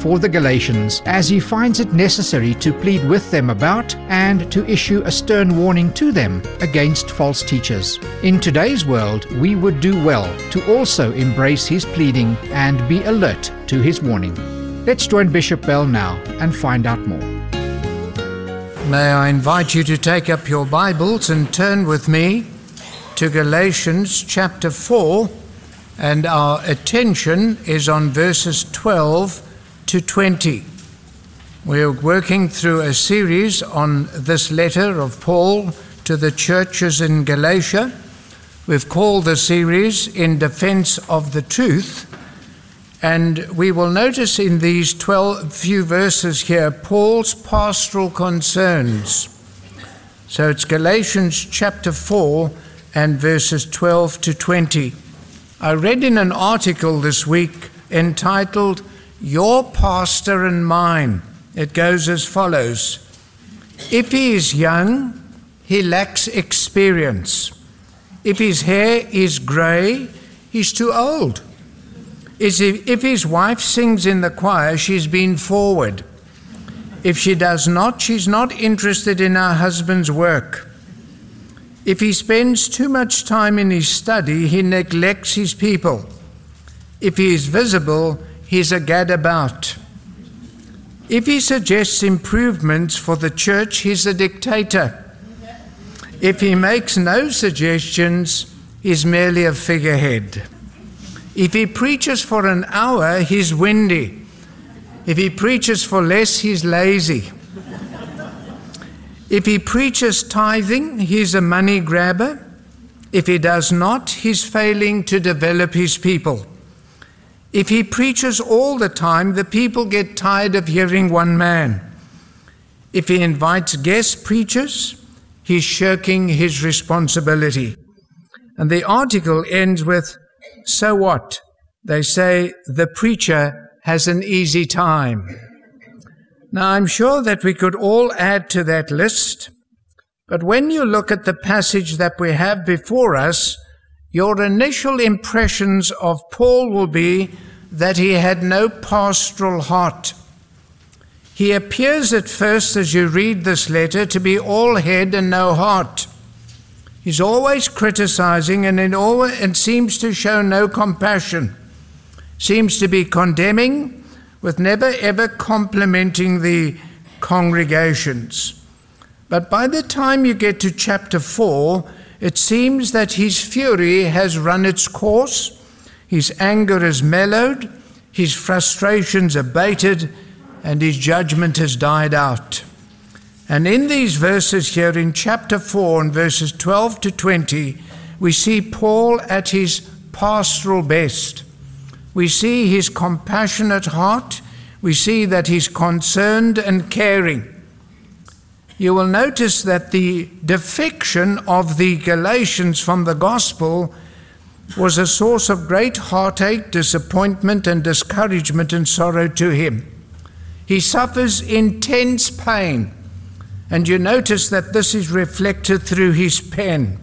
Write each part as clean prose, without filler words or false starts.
for the Galatians, as he finds it necessary to plead with them about and to issue a stern warning to them against false teachers. In today's world, we would do well to also embrace his pleading and be alert to his warning. Let's join Bishop Bell now and find out more. May I invite you to take up your Bibles and turn with me to Galatians chapter 4, and our attention is on verses 12 to 20. We're working through a series on this letter of Paul to the churches in Galatia. We've called the series In Defense of the Truth, and we will notice in these few verses here Paul's pastoral concerns. So it's Galatians chapter 4 and verses 12 to 20. I read in an article this week entitled, Your Pastor and Mine. It goes as follows. If he is young, he lacks experience. If his hair is grey, he's too old. If his wife sings in the choir, she's been forward. If she does not, she's not interested in her husband's work. If he spends too much time in his study, he neglects his people. If he is visible, he's a gadabout. If he suggests improvements for the church, he's a dictator. If he makes no suggestions, he's merely a figurehead. If he preaches for an hour, he's windy. If he preaches for less, he's lazy. If he preaches tithing, he's a money grabber. If he does not, he's failing to develop his people. If he preaches all the time, the people get tired of hearing one man. If he invites guest preachers, he's shirking his responsibility. And the article ends with, so what? They say the preacher has an easy time. Now, I'm sure that we could all add to that list, but when you look at the passage that we have before us, your initial impressions of Paul will be that he had no pastoral heart. He appears at first, as you read this letter, to be all head and no heart. He's always criticizing and seems to show no compassion, seems to be condemning with never ever complimenting the congregations. But by the time you get to chapter 4, it seems that his fury has run its course, his anger is mellowed, his frustrations abated, and his judgment has died out. And in these verses here in chapter 4 and verses 12 to 20, we see Paul at his pastoral best. We see his compassionate heart. We see that he's concerned and caring. You will notice that the defection of the Galatians from the gospel was a source of great heartache, disappointment, and discouragement and sorrow to him. He suffers intense pain. And you notice that this is reflected through his pen.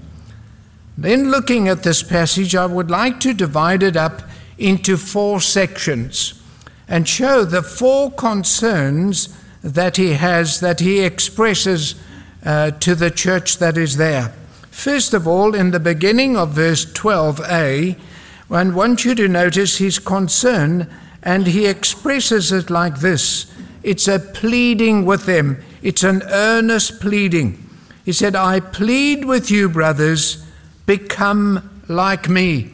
Then looking at this passage, I would like to divide it up into 4 sections and show the 4 concerns that he has, that he expresses to the church that is there. First of all, in the beginning of verse 12a, I want you to notice his concern, and he expresses it like this. It's a pleading with them. It's an earnest pleading. He said, I plead with you, brothers, become like me.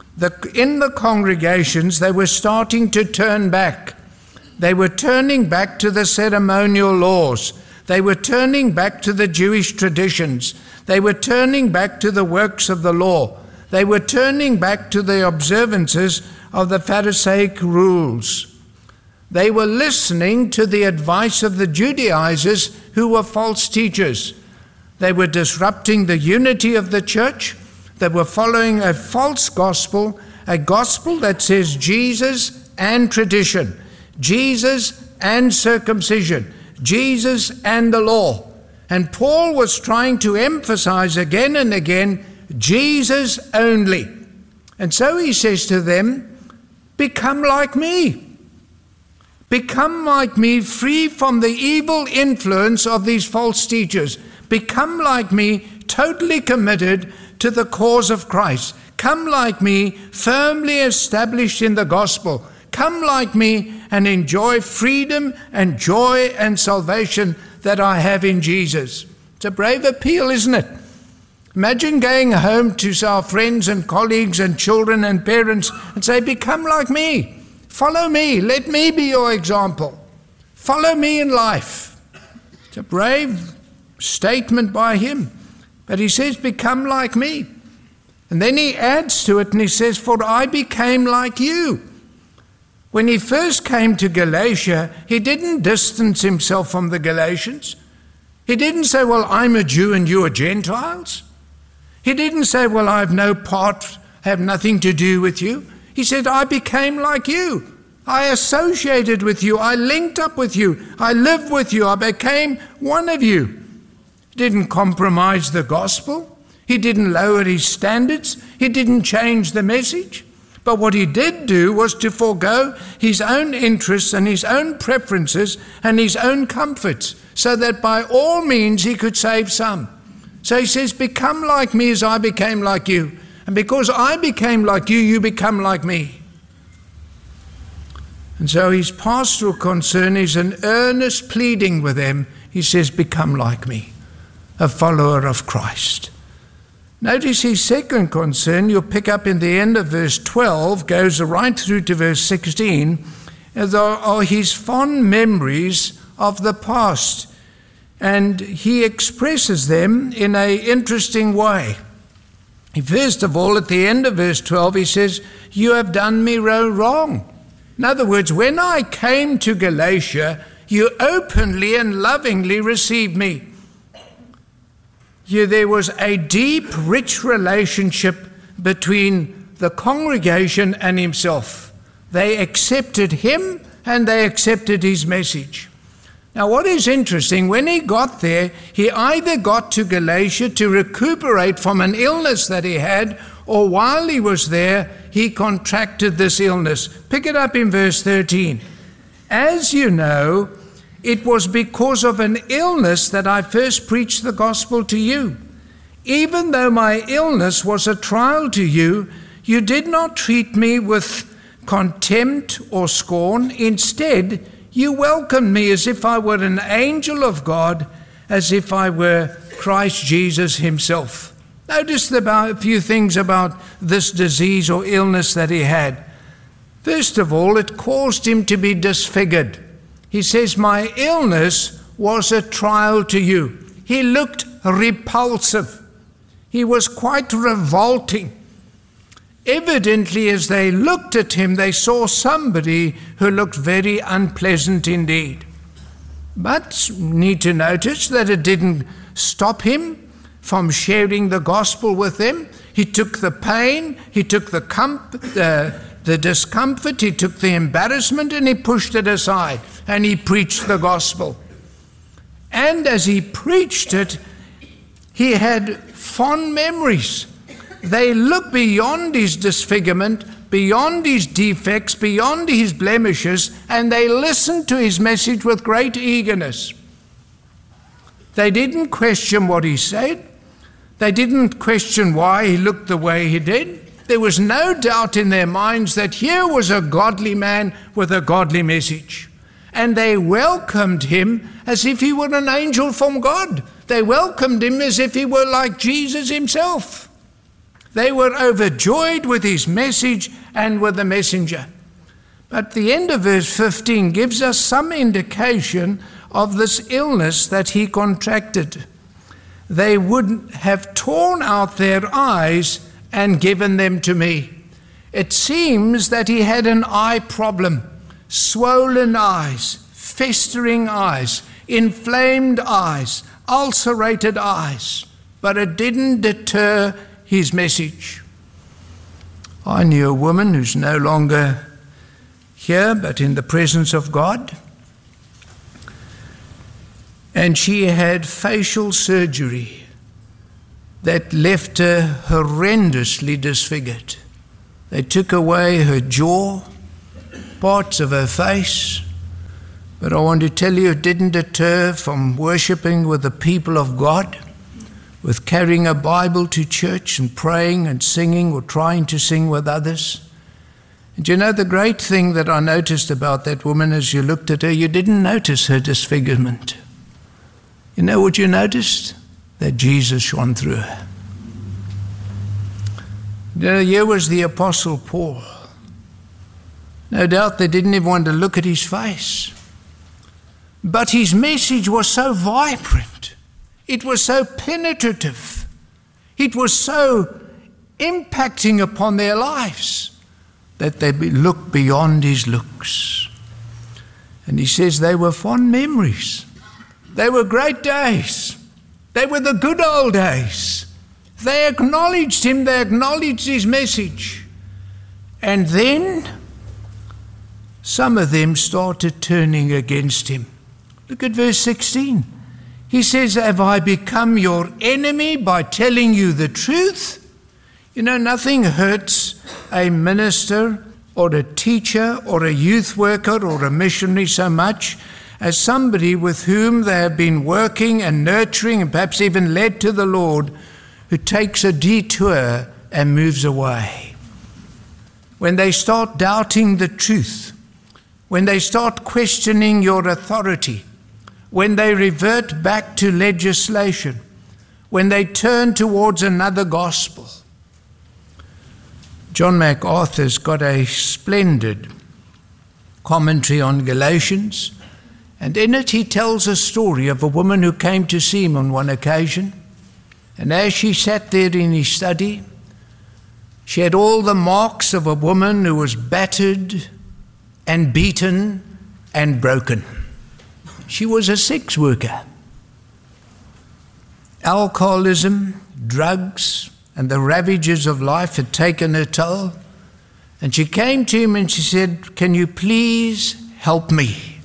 In the congregations, they were starting to turn back. They were turning back to the ceremonial laws. They were turning back to the Jewish traditions. They were turning back to the works of the law. They were turning back to the observances of the Pharisaic rules. They were listening to the advice of the Judaizers, who were false teachers. They were disrupting the unity of the church. They were following a false gospel, a gospel that says Jesus and tradition, Jesus and circumcision, Jesus and the law. And Paul was trying to emphasize again and again, Jesus only. And so he says to them, become like me. Become like me, free from the evil influence of these false teachers. Become like me, totally committed to the cause of Christ. Come like me, firmly established in the gospel. Come like me and enjoy freedom and joy and salvation that I have in Jesus. It's a brave appeal, isn't it? Imagine going home to our friends and colleagues and children and parents and say, become like me. Follow me. Let me be your example. Follow me in life. It's a brave statement by him. But he says, become like me. And then he adds to it and he says, for I became like you. When he first came to Galatia, he didn't distance himself from the Galatians. He didn't say, well, I'm a Jew and you are Gentiles. He didn't say, well, I have no part, have nothing to do with you. He said, I became like you. I associated with you. I linked up with you. I lived with you. I became one of you. He didn't compromise the gospel. He didn't lower his standards. He didn't change the message. But what he did do was to forego his own interests and his own preferences and his own comforts, so that by all means he could save some. So he says, become like me as I became like you. And because I became like you, you become like me. And so his pastoral concern is an earnest pleading with them. He says, become like me, a follower of Christ. Notice his second concern, you'll pick up in the end of verse 12, goes right through to verse 16, are his fond memories of the past. And he expresses them in an interesting way. First of all, at the end of verse 12, he says, you have done me wrong. In other words, when I came to Galatia, you openly and lovingly received me. There was a deep, rich relationship between the congregation and himself. They accepted him and they accepted his message. Now, what is interesting, when he got there, he either got to Galatia to recuperate from an illness that he had, or while he was there, he contracted this illness. Pick it up in verse 13. As you know, it was because of an illness that I first preached the gospel to you. Even though my illness was a trial to you, you did not treat me with contempt or scorn. Instead, you welcomed me as if I were an angel of God, as if I were Christ Jesus himself. Notice a few things about this disease or illness that he had. First of all, it caused him to be disfigured. He says, my illness was a trial to you. He looked repulsive. He was quite revolting. Evidently, as they looked at him, they saw somebody who looked very unpleasant indeed. But need to notice that it didn't stop him from sharing the gospel with them. He took the pain, he took the discomfort, he took the embarrassment, and he pushed it aside, and he preached the gospel. And as he preached it, he had fond memories. They looked beyond his disfigurement, beyond his defects, beyond his blemishes, and they listened to his message with great eagerness. They didn't question what he said. They didn't question why he looked the way he did. There was no doubt in their minds that here was a godly man with a godly message. And they welcomed him as if he were an angel from God. They welcomed him as if he were like Jesus himself. They were overjoyed with his message and with the messenger. But the end of verse 15 gives us some indication of this illness that he contracted. They would have torn out their eyes and given them to me. It seems that he had an eye problem, swollen eyes, festering eyes, inflamed eyes, ulcerated eyes, but it didn't deter his message. I knew a woman who's no longer here, but in the presence of God, and she had facial surgery that left her horrendously disfigured. They took away her jaw, parts of her face, But I want to tell you, it didn't deter from worshipping with the people of God, with carrying a Bible to church and praying and singing or trying to sing with others. And you know, the great thing that I noticed about that woman as you looked at her, you didn't notice her disfigurement. You know what you noticed? That Jesus shone through her. You know, here was the Apostle Paul. No doubt they didn't even want to look at his face. But his message was so vibrant. It was so penetrative. It was so impacting upon their lives that they looked beyond his looks. And he says they were fond memories. They were great days. They were the good old days. They acknowledged him. They acknowledged his message. And then some of them started turning against him. Look at verse 16. He says, have I become your enemy by telling you the truth? You know, nothing hurts a minister or a teacher or a youth worker or a missionary so much as somebody with whom they have been working and nurturing and perhaps even led to the Lord, who takes a detour and moves away. When they start doubting the truth, when they start questioning your authority, when they revert back to legislation, when they turn towards another gospel. John MacArthur's got a splendid commentary on Galatians, and in it he tells a story of a woman who came to see him on one occasion, and as she sat there in his study, she had all the marks of a woman who was battered and beaten and broken. She was a sex worker. Alcoholism, drugs, and the ravages of life had taken her toll. And she came to him and she said, can you please help me?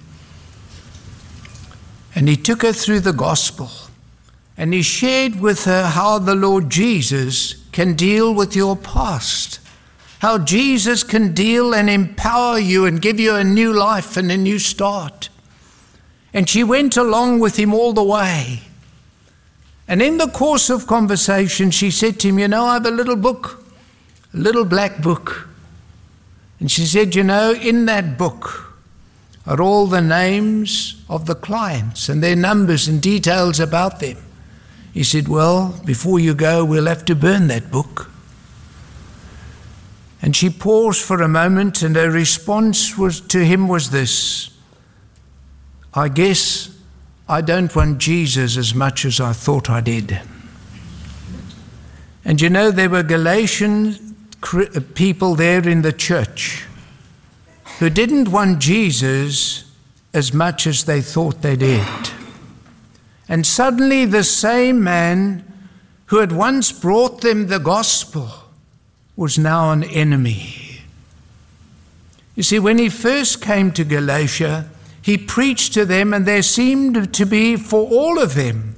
And he took her through the gospel. And he shared with her how the Lord Jesus can deal with your past. How Jesus can deal and empower you and give you a new life and a new start. And she went along with him all the way. And in the course of conversation, she said to him, you know, I have a little book, a little black book. And she said, you know, in that book are all the names of the clients and their numbers and details about them. He said, well, before you go, we'll have to burn that book. And she paused for a moment, and her response to him was this: I guess I don't want Jesus as much as I thought I did. And you know, there were Galatian people there in the church who didn't want Jesus as much as they thought they did. And suddenly the same man who had once brought them the gospel was now an enemy. You see, when he first came to Galatia, he preached to them, and there seemed to be, for all of them,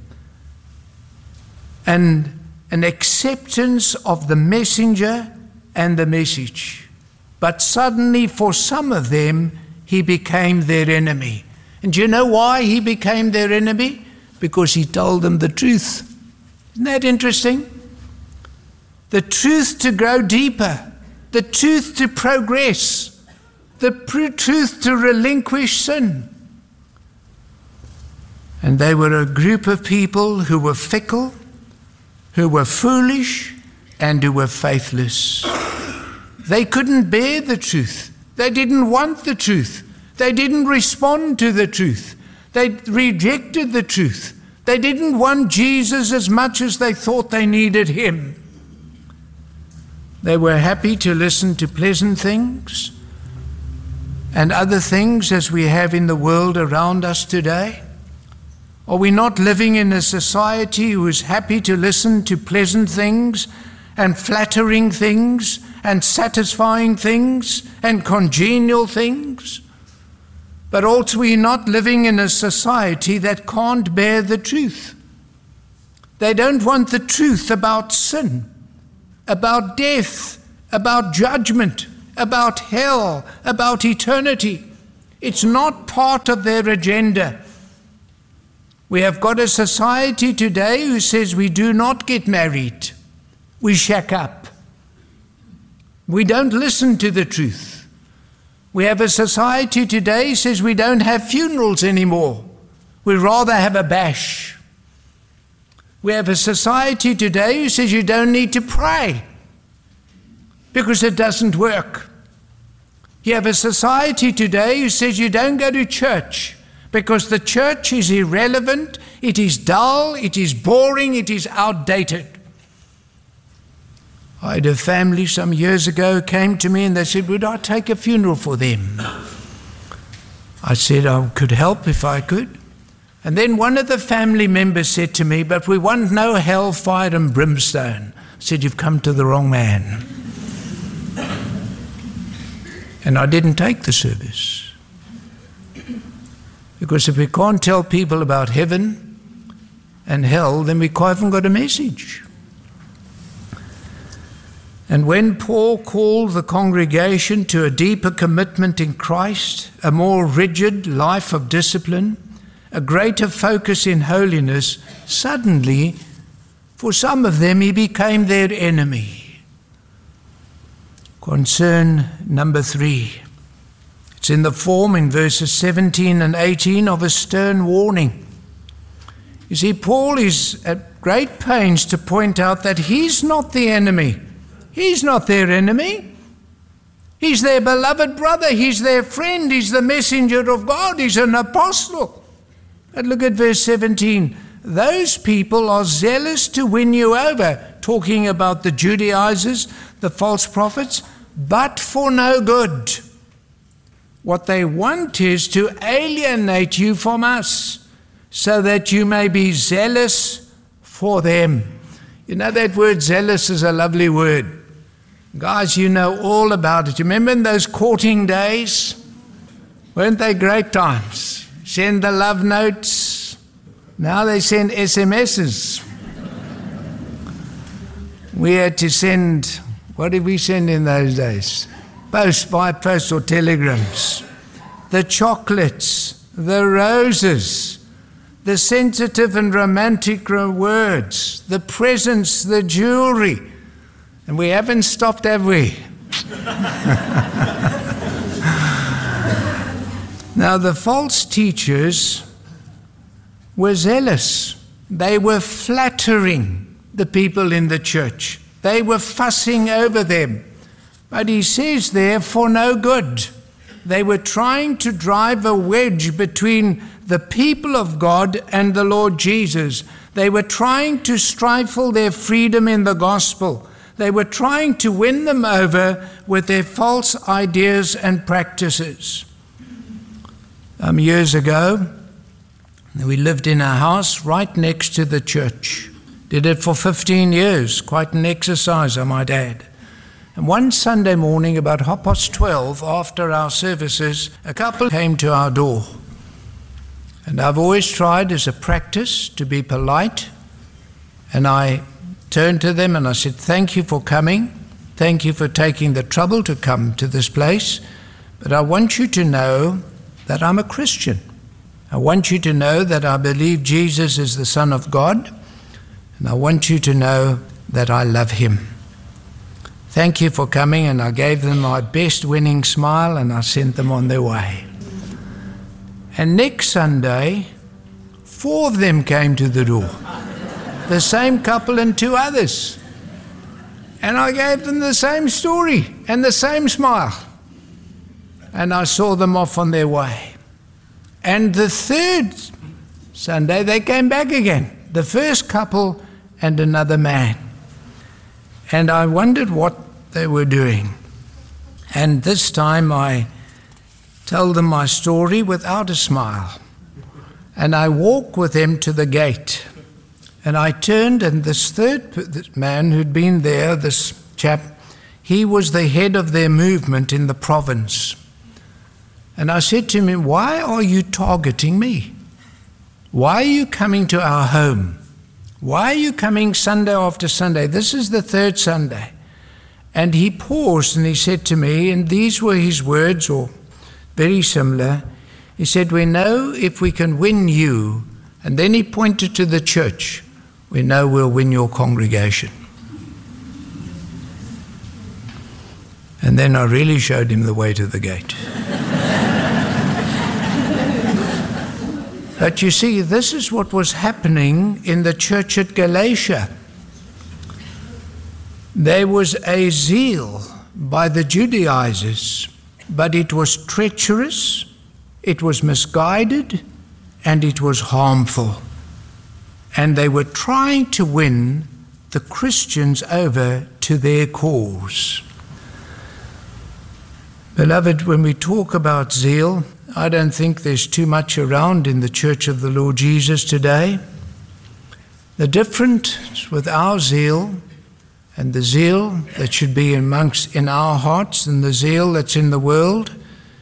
an acceptance of the messenger and the message. But suddenly, for some of them, he became their enemy. And do you know why he became their enemy? Because he told them the truth. Isn't that interesting? The truth to grow deeper, the truth to progress, the truth to relinquish sin. And they were a group of people who were fickle, who were foolish, and who were faithless. They couldn't bear the truth. They didn't want the truth. They didn't respond to the truth. They rejected the truth. They didn't want Jesus as much as they thought they needed him. They were happy to listen to pleasant things and other things as we have in the world around us today. Are we not living in a society who is happy to listen to pleasant things and flattering things and satisfying things and congenial things? But also we're not living in a society that can't bear the truth. They don't want the truth about sin, about death, about judgment, about hell, about eternity. It's not part of their agenda. We have got a society today who says we do not get married. We shack up. We don't listen to the truth. We have a society today who says we don't have funerals anymore. We rather have a bash. We have a society today who says you don't need to pray because it doesn't work. You have a society today who says you don't go to church because the church is irrelevant, it is dull, it is boring, it is outdated. I had a family some years ago came to me and they said, would I take a funeral for them? I said I could help if I could. And then one of the family members said to me, but we want no hellfire and brimstone. I said, you've come to the wrong man. And I didn't take the service. Because if we can't tell people about heaven and hell, then we haven't got a message. And when Paul called the congregation to a deeper commitment in Christ, a more rigid life of discipline, a greater focus in holiness, suddenly, for some of them, he became their enemy. Concern number 3. It's in the form in verses 17 and 18 of a stern warning. You see, Paul is at great pains to point out that he's not the enemy. He's not their enemy. He's their beloved brother. He's their friend. He's the messenger of God. He's an apostle. And look at verse 17. Those people are zealous to win you over, talking about the Judaizers, the false prophets, but for no good. What they want is to alienate you from us, so that you may be zealous for them. You know, that word zealous is a lovely word. Guys, you know all about it. You remember in those courting days? Weren't they great times? Send the love notes. Now they send SMSs. We had to send, what did we send in those days? By post or telegrams. The chocolates, the roses, the sensitive and romantic words, the presents, the jewelry. And we haven't stopped, have we? Now, the false teachers were zealous. They were flattering the people in the church. They were fussing over them. But he says there, for no good. They were trying to drive a wedge between the people of God and the Lord Jesus. They were trying to stifle their freedom in the gospel. They were trying to win them over with their false ideas and practices. Years ago, we lived in a house right next to the church. Did it for 15 years, quite an exercise, I might add. And one Sunday morning, about 12:30 after our services, a couple came to our door. And I've always tried as a practice to be polite. And I turned to them and I said, thank you for coming. Thank you for taking the trouble to come to this place. But I want you to know that I'm a Christian. I want you to know that I believe Jesus is the Son of God. And I want you to know that I love him. Thank you for coming, and I gave them my best winning smile and I sent them on their way. And next Sunday, 4 of them came to the door. The same couple and 2 others. And I gave them the same story and the same smile. And I saw them off on their way. And the 3rd Sunday, they came back again. The first couple and another man. And I wondered what they were doing. And this time I told them my story without a smile. And I walked with them to the gate. And I turned, and this 3rd man who'd been there, this chap, he was the head of their movement in the province. And I said to him, why are you targeting me? Why are you coming to our home? Why are you coming Sunday after Sunday? This is the 3rd Sunday. And he paused and he said to me, and these were his words, or very similar, He said, we know if we can win you, and then he pointed to the church, we know we'll win your congregation. And then I really showed him the way to the gate. But you see, this is what was happening in the church at Galatia. There was a zeal by the Judaizers, but it was treacherous, it was misguided, and it was harmful. And they were trying to win the Christians over to their cause. Beloved, when we talk about zeal, I don't think there's too much around in the Church of the Lord Jesus today. The difference with our zeal and the zeal that should be in our hearts and the zeal that's in the world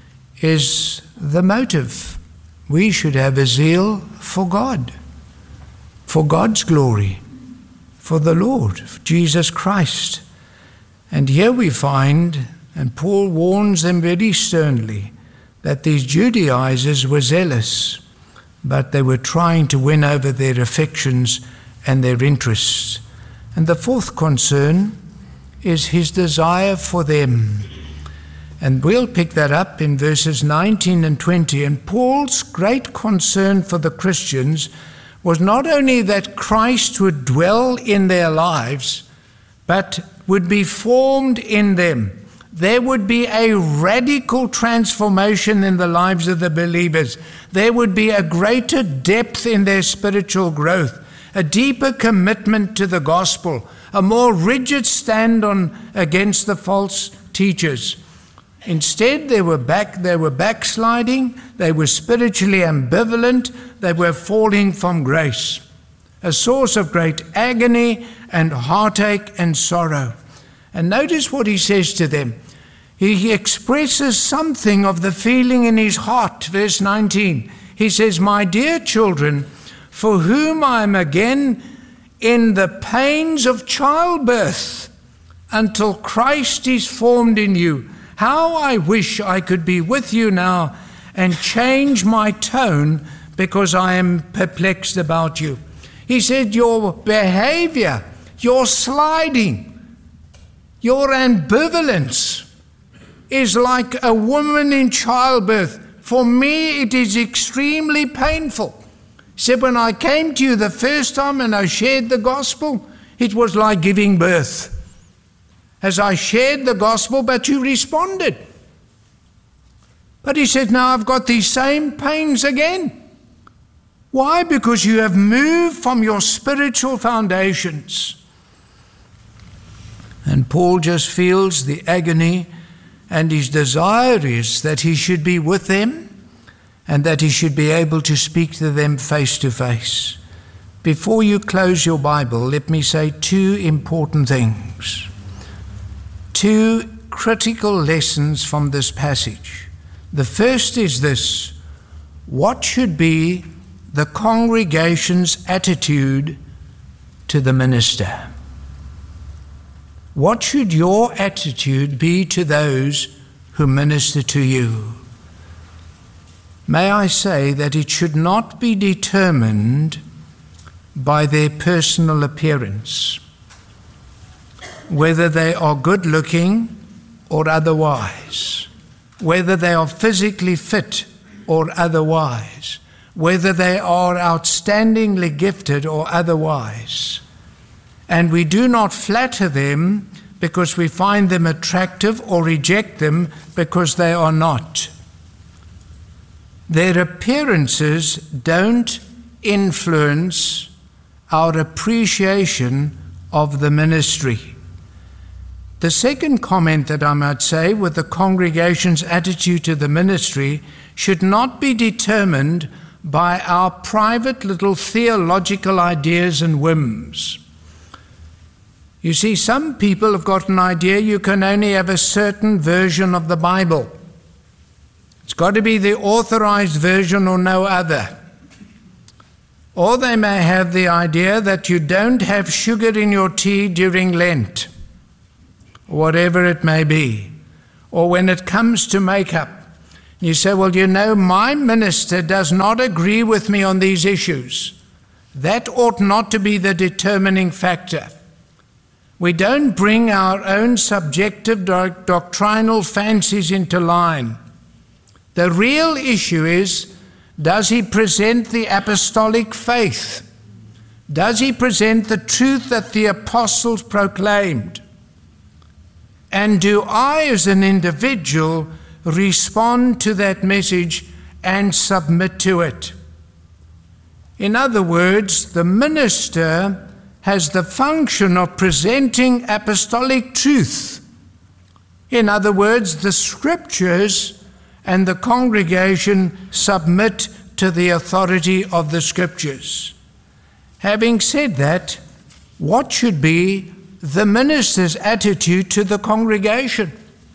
is the motive. We should have a zeal for God, for God's glory, for the Lord, for Jesus Christ. And here we find, and Paul warns them very sternly, that these Judaizers were zealous, but they were trying to win over their affections and their interests. And the fourth concern is his desire for them. And we'll pick that up in verses 19 and 20. And Paul's great concern for the Christians was not only that Christ would dwell in their lives, but would be formed in them. There would be a radical transformation in the lives of the believers. There would be a greater depth in their spiritual growth, a deeper commitment to the gospel, a more rigid stand against the false teachers. Instead, they were backsliding, they were spiritually ambivalent, they were falling from grace, a source of great agony and heartache and sorrow. And notice what he says to them. He expresses something of the feeling in his heart. Verse 19, he says, my dear children, for whom I am again in the pains of childbirth until Christ is formed in you. How I wish I could be with you now and change my tone because I am perplexed about you. He said, your behavior, your sliding, your ambivalence is like a woman in childbirth. For me, it is extremely painful. He said, when I came to you the first time and I shared the gospel, it was like giving birth. As I shared the gospel, but you responded. But he said, now I've got these same pains again. Why? Because you have moved from your spiritual foundations. And Paul just feels the agony, and his desire is that he should be with them and that he should be able to speak to them face to face. Before you close your Bible, let me say two important things. Two critical lessons from this passage. The first is this: what should be the congregation's attitude to the minister? What should your attitude be to those who minister to you? May I say that it should not be determined by their personal appearance, whether they are good looking or otherwise, whether they are physically fit or otherwise, whether they are outstandingly gifted or otherwise. And we do not flatter them because we find them attractive or reject them because they are not. Their appearances don't influence our appreciation of the ministry. The second comment that I might say with the congregation's attitude to the ministry should not be determined by our private little theological ideas and whims. You see, some people have got an idea you can only have a certain version of the Bible. It's got to be the authorized version or no other. Or they may have the idea that you don't have sugar in your tea during Lent, whatever it may be. Or when it comes to makeup, You say, well, you know, my minister does not agree with me on these issues. That ought not to be the determining factor. We don't bring our own subjective doctrinal fancies into line. The real issue is, does he present the apostolic faith? Does he present the truth that the apostles proclaimed? And do I, as an individual, respond to that message and submit to it? In other words, the minister has the function of presenting apostolic truth. In other words, the scriptures and the congregation submit to the authority of the scriptures. Having said that, what should be the minister's attitude to the congregation?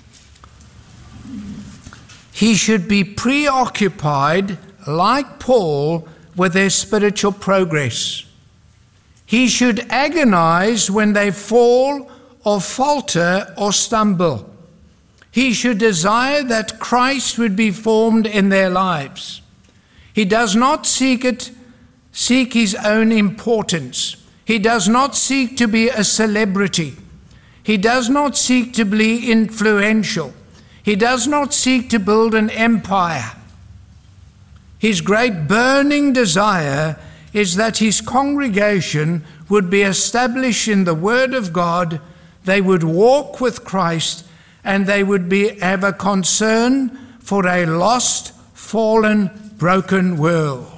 He should be preoccupied, like Paul, with their spiritual progress. He should agonize when they fall or falter or stumble. He should desire that Christ would be formed in their lives. He does not seek his own importance. He does not seek to be a celebrity. He does not seek to be influential. He does not seek to build an empire. His great burning desire is that his congregation would be established in the Word of God, they would walk with Christ, and they would have a concern for a lost, fallen, broken world.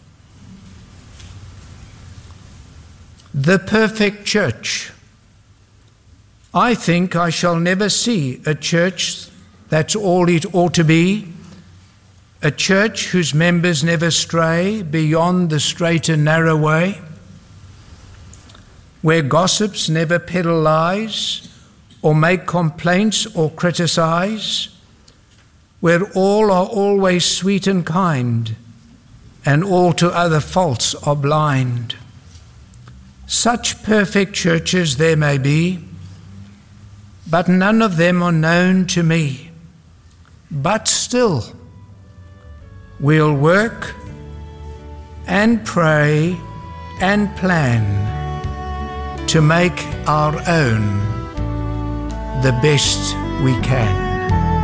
The perfect church. I think I shall never see a church that's all it ought to be, a church whose members never stray beyond the straight and narrow way, where gossips never peddle lies or make complaints or criticize, where all are always sweet and kind and all to other faults are blind. Such perfect churches there may be, but none of them are known to me. But still, we'll work and pray and plan to make our own the best we can.